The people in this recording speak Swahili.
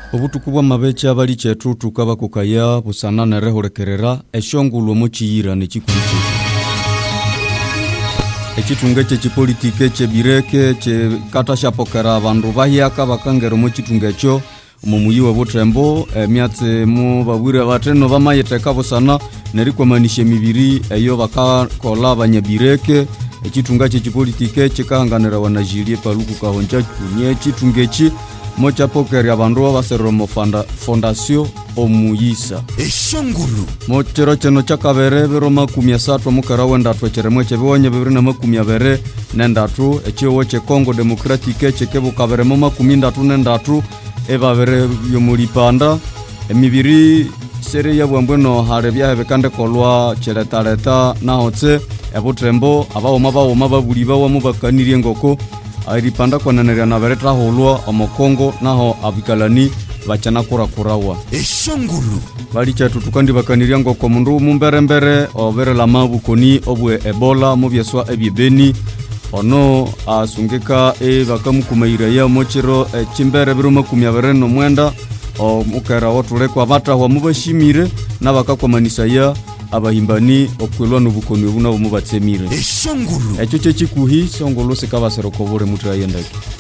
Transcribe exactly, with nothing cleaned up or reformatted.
Obutukubwa mabecha bali chetu tukaba kukaya busana nerehorekerera eshongulwa mochiyira nechikuliche. Echitungeche chipolitike chebireke che katashapokera abandu bahiaka bakangero mochitungecho omumuyiwa botrembo emyatse mu babwire bateno bamayeteka busana nerikomanisha mibiri eyo bakakola abanyabireke. Echitungache chipolitike chikahanganira wanajirie paluku kahonja kunye chitungechi mocha pokeri abandu baseroma fonda fondation omuyisa eshonguru mochero cheno chakabere beroma kumya satwa mukara wenda twacheremwe chebonye bibiri na makumya bere nendatu echiwo che Congo Democratique chekebu kabere mama kumindatu nendatu ebabere yomulipanda emibiri sere yabwambweno hare byahe kande kolwa cheretareta nahotse ebutrembo abawoma bawoma babuliba wamubakaniriye ngoko airipanda kwa naneria na bereta holwa omokongo naho abikalani bachana kura kurawa eshonguru bali chetu tukandi bakaniria ngoko mundu mumbere mbere obere la mabukoni obwe ebola mubyeswa ebyebeni ono asungeka e bakamukumaira ya mochiro e, chimbere biruma kumya bereno mwenda o mukera wotule kwa bata wa mubashimire nabakakomanisa ya abahimbani okwelwa nubukoni obuna omubatsemire eshonguru echo chechikuhi songolo sekabasero kobore mutra yendaki